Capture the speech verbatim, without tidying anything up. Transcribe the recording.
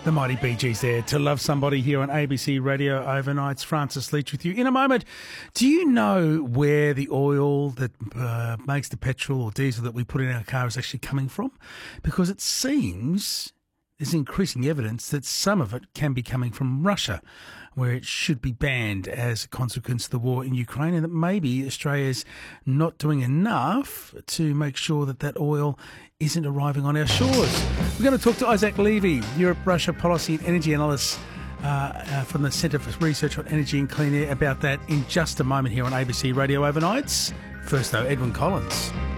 The mighty Bee Gees there, To Love Somebody, here on A B C Radio Overnights. Francis Leach with you. In a moment, do you know where the oil that uh, makes the petrol or diesel that we put in our car is actually coming from? Because it seems there's increasing evidence that some of it can be coming from Russia, where it should be banned as a consequence of the war in Ukraine, and that maybe Australia's not doing enough to make sure that that oil isn't arriving on our shores. We're going to talk to Isaac Levy, Europe-Russia policy and energy analyst uh, uh, from the Centre for Research on Energy and Clean Air, about that in just a moment here on A B C Radio Overnights. First, though, Edwyn Collins.